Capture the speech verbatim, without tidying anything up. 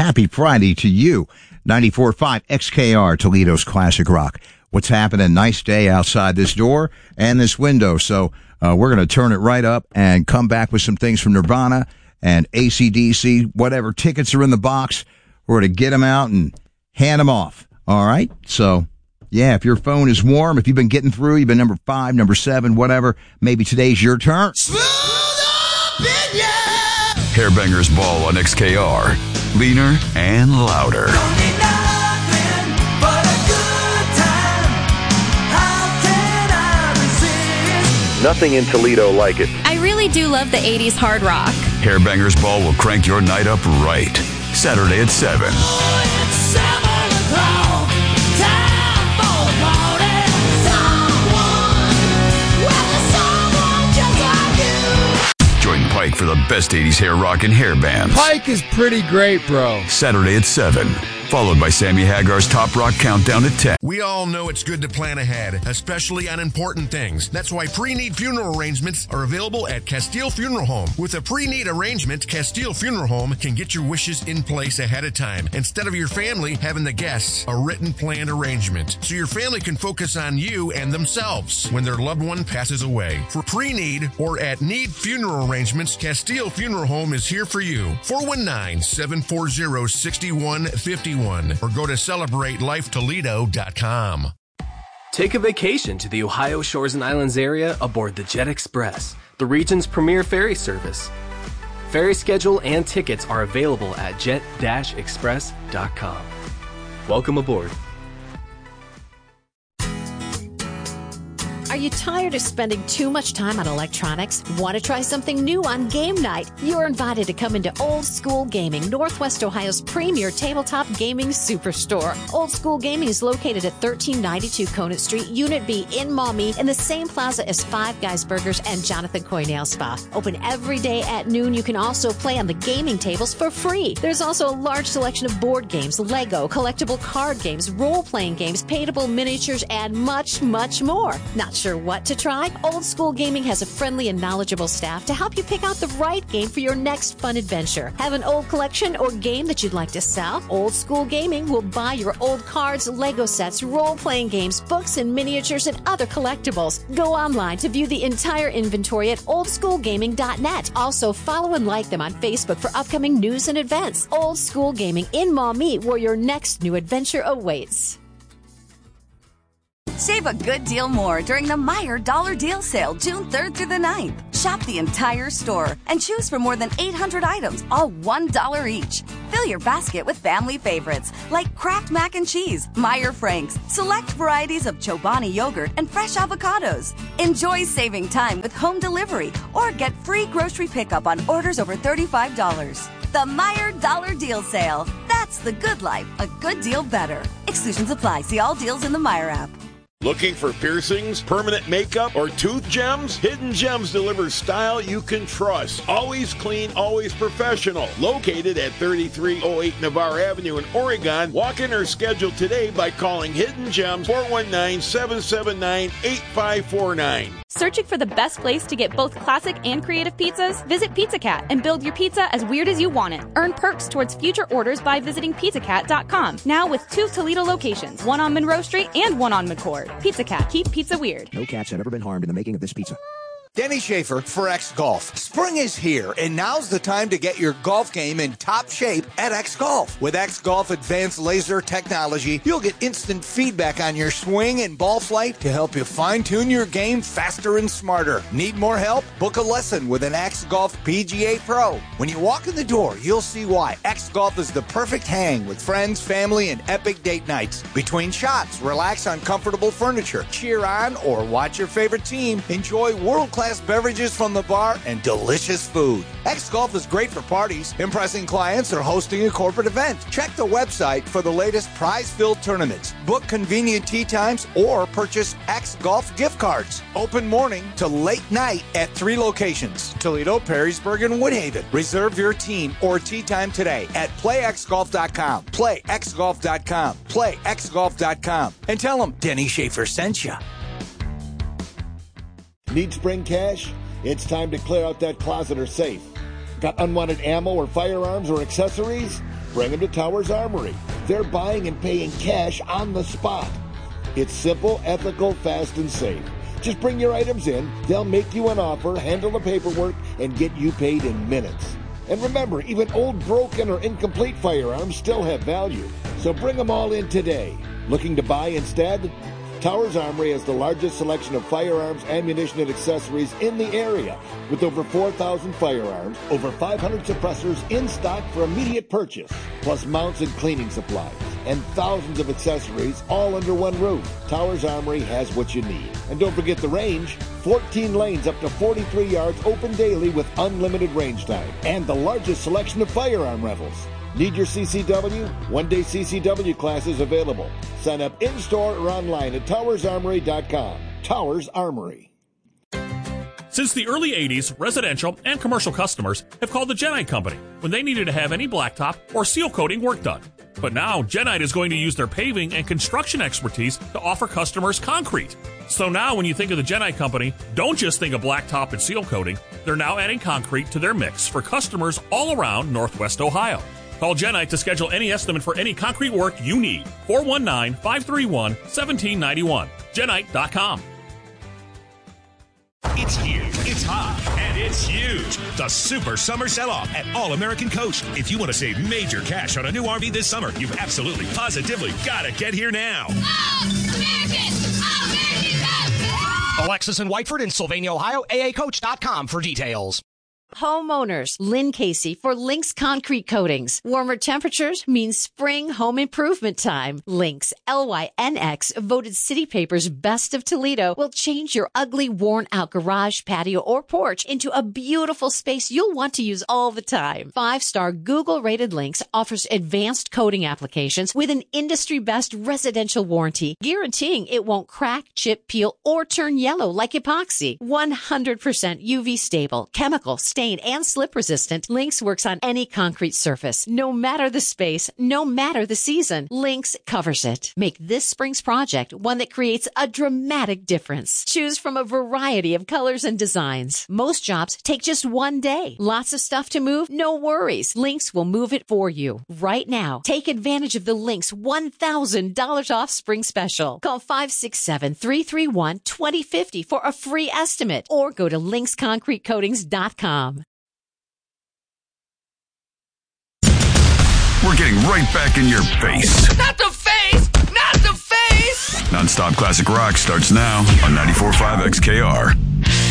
Happy Friday to you. ninety-four point five X K R, Toledo's Classic Rock. What's happening? Nice day outside this door and this window. So uh, we're going to turn it right up and come back with some things from Nirvana and A C D C. Whatever tickets are in the box, we're going to get them out and hand them off. All right? So, yeah, if your phone is warm, if you've been getting through, you've been number five, number seven, whatever, maybe today's your turn. Hairbangers Ball on X K R. Leaner and louder. Don't need nothing but a good time. How can I resist? Nothing in Toledo like it. I really do love the eighties hard rock. Hairbangers Ball will crank your night up right. Saturday at seven. Oh, it's seven o'clock. Time for the party. Someone, well, there's someone just like you. Join Pike for the best eighties hair rock and hair bands. Pike is pretty great, bro. Saturday at seven. Followed by Sammy Hagar's Top Rock Countdown at ten. We all know it's good to plan ahead, especially on important things. That's why pre-need funeral arrangements are available at Castile Funeral Home. With a pre-need arrangement, Castile Funeral Home can get your wishes in place ahead of time, instead of your family having the guests a written planned arrangement, so your family can focus on you and themselves when their loved one passes away. For pre-need or at need funeral arrangements, Castile Funeral Home is here for you. four one nine, seven four zero, six one five one. Or go to celebrate life toledo dot com. Take a vacation to the Ohio Shores and Islands area aboard the Jet Express, the region's premier ferry service. Ferry schedule and tickets are available at jet dash express dot com. Welcome aboard. Are you tired of spending too much time on electronics? Want to try something new on game night? You're invited to come into Old School Gaming, Northwest Ohio's premier tabletop gaming superstore. Old School Gaming is located at thirteen ninety-two Conant Street, Unit B in Maumee, in the same plaza as Five Guys Burgers and Jonathan Coy Nail Spa. Open every day at noon. You can also play on the gaming tables for free. There's also a large selection of board games, Lego, collectible card games, role-playing games, paintable miniatures, and much, much more. Not sure what to try? Old School Gaming has a friendly and knowledgeable staff to help you pick out the right game for your next fun adventure. Have an old collection or game that you'd like to sell? Old School Gaming will buy your old cards, Lego sets, role-playing games, books, and miniatures, and other collectibles. Go online to view the entire inventory at old school gaming dot net. Also, follow and like them on Facebook for upcoming news and events. Old School Gaming in Maumee, where your next new adventure awaits. Save a good deal more during the Meijer Dollar Deal Sale, June third through the ninth. Shop the entire store and choose from more than eight hundred items, all one dollar each. Fill your basket with family favorites like Kraft Mac and Cheese, Meijer Franks, select varieties of Chobani yogurt, and fresh avocados. Enjoy saving time with home delivery or get free grocery pickup on orders over thirty-five dollars. The Meijer Dollar Deal Sale. That's the good life, a good deal better. Exclusions apply. See all deals in the Meijer app. Looking for piercings, permanent makeup, or tooth gems? Hidden Gems delivers style you can trust. Always clean, always professional. Located at thirty-three oh eight Navarre Avenue in Oregon. Walk in or schedule today by calling Hidden Gems four one nine, seven seven nine, eight five four nine. Searching for the best place to get both classic and creative pizzas? Visit Pizza Cat and build your pizza as weird as you want it. Earn perks towards future orders by visiting pizza cat dot com. Now with two Toledo locations, one on Monroe Street and one on McCord. Pizza Cat, keep pizza weird. No cats have ever been harmed in the making of this pizza. Denny Schaefer for X Golf. Spring is here, and now's the time to get your golf game in top shape at X Golf. With X Golf advanced laser technology, you'll get instant feedback on your swing and ball flight to help you fine-tune your game faster and smarter. Need more help? Book a lesson with an X Golf P G A Pro. When you walk in the door, you'll see why X Golf is the perfect hang with friends, family, and epic date nights. Between shots, relax on comfortable furniture, cheer on or watch your favorite team, enjoy world-class beverages from the bar, and delicious food. X Golf is great for parties, impressing clients, or hosting a corporate event. Check the website for the latest prize-filled tournaments. Book convenient tee times or purchase X Golf gift cards. Open morning to late night at three locations: Toledo, Perrysburg, and Woodhaven. Reserve your team or tee time today at play x golf dot com. play x golf dot com. play x golf dot com. And tell them Denny Schaefer sent you. Need spring cash? It's time to clear out that closet or safe. Got unwanted ammo or firearms or accessories? Bring them to Towers Armory. They're buying and paying cash on the spot. It's simple, ethical, fast, and safe. Just bring your items in, they'll make you an offer, handle the paperwork, and get you paid in minutes. And remember, even old, broken, or incomplete firearms still have value. So bring them all in today. Looking to buy instead? Towers Armory has the largest selection of firearms, ammunition, and accessories in the area, with over four thousand firearms, over five hundred suppressors in stock for immediate purchase, plus mounts and cleaning supplies, and thousands of accessories all under one roof. Towers Armory has what you need. And don't forget the range. fourteen lanes up to forty-three yards open daily with unlimited range time, and the largest selection of firearm rentals. Need your C C W? One-day C C W classes available. Sign up in-store or online at towers armory dot com. Towers Armory. Since the early eighties, residential and commercial customers have called the Genite Company when they needed to have any blacktop or seal coating work done. But now, Genite is going to use their paving and construction expertise to offer customers concrete. So now when you think of the Genite Company, don't just think of blacktop and seal coating. They're now adding concrete to their mix for customers all around Northwest Ohio. Call Genite to schedule any estimate for any concrete work you need. four one nine, five three one, one seven nine one. Genite dot com. It's here, it's hot, and it's huge. The Super Summer Sell-Off at All American Coach. If you want to save major cash on a new R V this summer, you've absolutely, positively got to get here now. All American, All American Coach. Alexis and Whiteford in Sylvania, Ohio, A A coach dot com for details. Homeowners, Lynn Casey for Lynx Concrete Coatings. Warmer temperatures means spring home improvement time. Lynx, L Y N X, voted City Paper's Best of Toledo, will change your ugly, worn-out garage, patio, or porch into a beautiful space you'll want to use all the time. Five-star Google-rated Lynx offers advanced coating applications with an industry-best residential warranty, guaranteeing it won't crack, chip, peel, or turn yellow like epoxy. one hundred percent U V stable, chemical, stain, and slip resistant. Lynx works on any concrete surface, no matter the space, no matter the season. Lynx covers it. Make this spring's project one that creates a dramatic difference. Choose from a variety of colors and designs. Most jobs take just one day. Lots of stuff to move? No worries. Lynx will move it for you. Right now, take advantage of the Lynx one thousand dollars off spring special. Call five six seven, three three one, two zero five zero for a free estimate or go to lynx concrete coatings dot com. We're getting right back in your face. Not the face! Not the face! Nonstop Classic Rock starts now on ninety-four point five X K R.